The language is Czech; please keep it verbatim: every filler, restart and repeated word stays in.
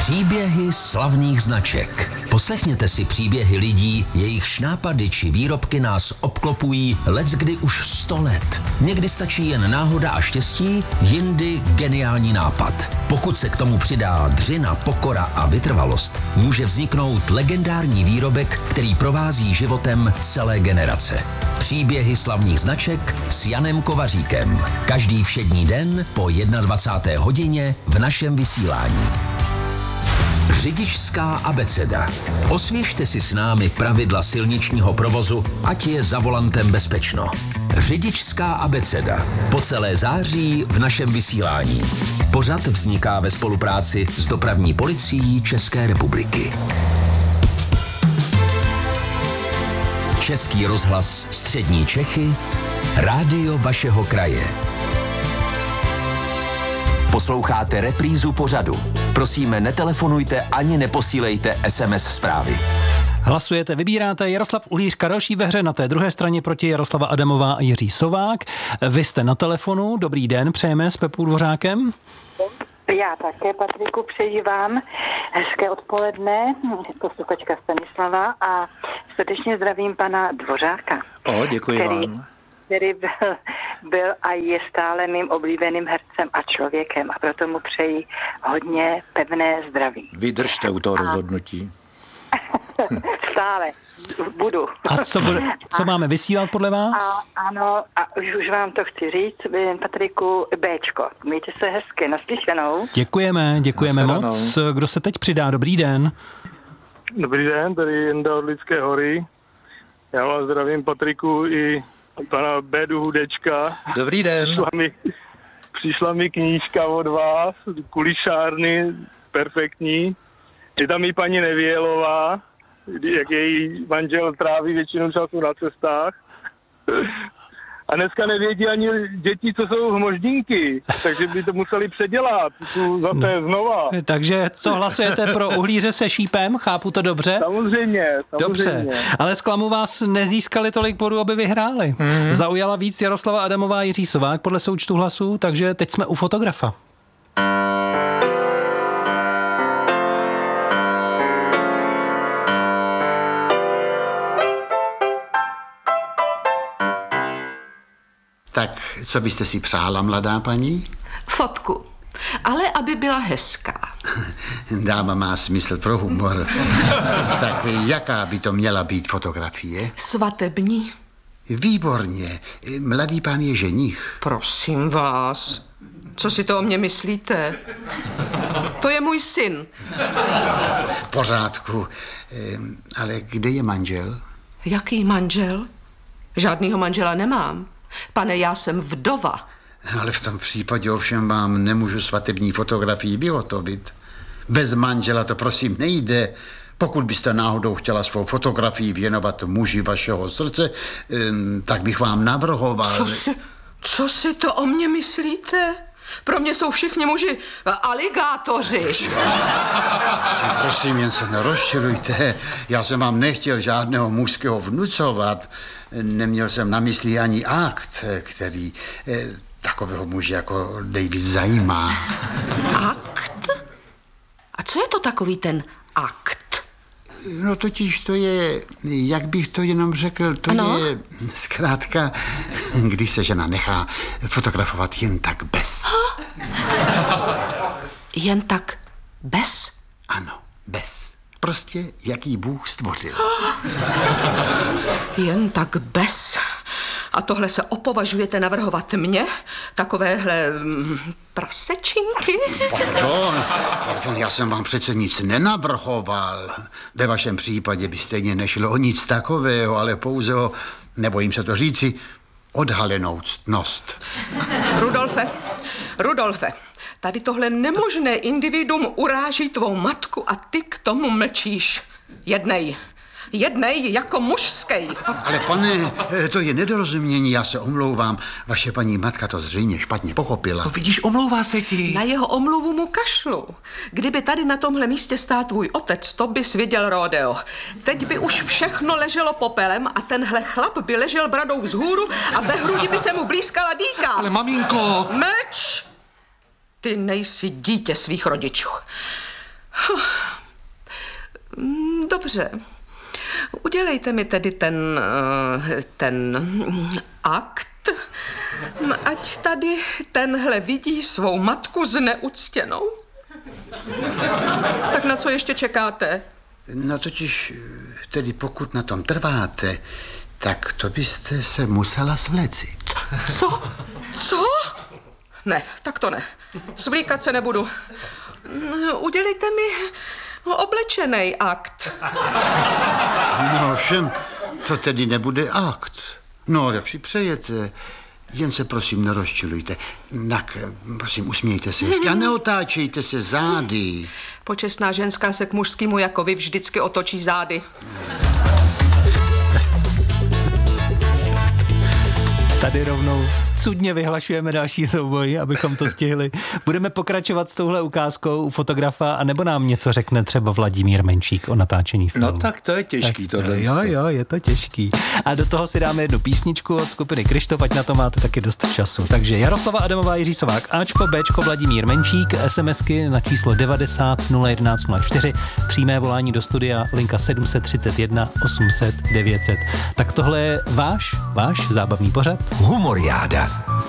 Příběhy slavných značek. Poslechněte si příběhy lidí, jejichž nápady či výrobky nás obklopují leckdy už sto let. Někdy stačí jen náhoda a štěstí, jindy geniální nápad. Pokud se k tomu přidá dřina, pokora a vytrvalost, může vzniknout legendární výrobek, který provází životem celé generace. Příběhy slavných značek s Janem Kovaříkem. Každý všední den po dvacáté jedné hodině v našem vysílání. Řidičská abeceda. Osvěžte si s námi pravidla silničního provozu, ať je za volantem bezpečno. Řidičská abeceda. Po celé září v našem vysílání. Pořad vzniká ve spolupráci s Dopravní policií České republiky. Český rozhlas Střední Čechy, rádio vašeho kraje. Posloucháte reprízu pořadu. Prosíme, netelefonujte ani neposílejte es em es zprávy. Hlasujete, vybíráte. Jaroslav Uhlířka další ve hře, na té druhé straně proti Jaroslava Adamová a Jiří Sovák. Vy jste na telefonu. Dobrý den, přejeme s Pepou Dvořákem. Já také, Patriku, přeji vám hezké odpoledne, posluchačka Stanislava, a srdečně zdravím pana Dvořáka. O, děkuji který, vám. který byl, byl a je stále mým oblíbeným hercem a člověkem, a proto mu přeji hodně pevné zdraví. Vydržte u toho a... rozhodnutí. Stále budu. A co, bude, co máme vysílat podle vás? A, ano, a už, už vám to chci říct, Patriku, Béčko. Mějte se hezky, naslyšenou. Děkujeme, děkujeme Nasledanou. moc. Kdo se teď přidá? Dobrý den. Dobrý den, tady Jenda od Lidské hory. Já vás zdravím, Patriku, i pana Bédu Hudečka. Dobrý den. Přišla mi, přišla mi knížka od vás, Kulišárny, perfektní. Je tam i paní Nevělová, jak její manžel tráví většinu času na cestách. A dneska nevědí ani děti, co jsou hmoždínky, takže by to museli předělat. Tu zase znova. Takže co hlasujete pro Uhlíře se šípem? Chápu to dobře? Samozřejmě, samozřejmě. Dobře, ale zklamu vás, nezískali tolik bodů, aby vyhráli. Hmm. Zaujala víc Jaroslava Adamová a Jiří Sovák podle součtu hlasů, takže teď jsme u fotografa. Tak, co byste si přála, mladá paní? Fotku, ale aby byla hezká. Dáma má smysl pro humor. Tak jaká by to měla být fotografie? Svatební. Výborně. Mladý pán je ženich. Prosím vás, co si to o mě myslíte? To je můj syn. V pořádku. Ale kde je manžel? Jaký manžel? Žádnýho manžela nemám. Pane, já jsem vdova. Ale v tom případě ovšem vám nemůžu svatební fotografii vyhotovit. Bez manžela to prosím nejde. Pokud byste náhodou chtěla svou fotografii věnovat muži vašeho srdce, tak bych vám navrhoval... Co si, co si to o mě myslíte? Pro mě jsou všichni muži aligátoři. Prosím, jen se nerozčilujte. Já jsem vám nechtěl žádného mužského vnucovat. Neměl jsem na mysli ani akt, který eh, takového muže jako David zajímá. Akt? A co je to takový ten akt? No totiž to je, jak bych to jenom řekl, to ano? je zkrátka, když se žena nechá fotografovat jen tak bez. Jen tak bez? Ano, bez. Prostě jaký Bůh stvořil. Jen tak bez. A tohle se opovažujete navrhovat mě? Takovéhle mm, prasečinky? Pardon, pardon, já jsem vám přece nic nenavrhoval. Ve vašem případě by stejně nešlo o nic takového, ale pouze o, nebojím se to říci, odhalenou ctnost. Rudolfe, Rudolfe, tady tohle nemožné individuum uráží tvou matku a ty k tomu mlčíš. Jednej. Jednej jako mužskej. Ale pane, to je nedorozumění, já se omlouvám. Vaše paní matka to zřejmě špatně pochopila. No vidíš, omlouvá se ti. Na jeho omluvu mu kašlu. Kdyby tady na tomhle místě stál tvůj otec, to bys viděl rodeo. Teď by už všechno leželo popelem a tenhle chlap by ležel bradou vzhůru a ve hrudi by se mu blízkala dýka. Ale maminko... Mlč! Ty nejsi dítě svých rodičů. Dobře. Udělejte mi tedy ten, ten akt, ať tady tenhle vidí svou matku zneuctěnou. Tak na co ještě čekáte? No totiž, tedy pokud na tom trváte, tak to byste se musela svléci. Co? Co? Ne, tak to ne. Svlíkat se nebudu. Udělejte mi oblečenej akt. No všem, to tedy nebude akt. No, jak si přejete. Jen se prosím nerozčilujte. Tak, prosím, usmějte se hezky a neotáčejte se zády. Počestná ženská se k mužskému jako vy vždycky otočí zády. Tady rovnou cudně vyhlašujeme další souboj, abychom to stihli. Budeme pokračovat s touhle ukázkou u fotografa, anebo nám něco řekne třeba Vladimír Menšík o natáčení filmu. No tak to je těžký tak, tohle. Jo, jo, je to těžký. A do toho si dáme jednu písničku od skupiny Kryštof, ať na to máte taky dost času. Takže Jaroslava Adamová, Jiří Sovák, Ačko, Bčko, Vladimír Menšík, SMSky na číslo devadesát nula jedenáct nula čtyři, přímé volání do studia, linka sedm set třicet jedna osm set devět set. Tak tohle je váš, váš zábavný pořad? Humoriáda.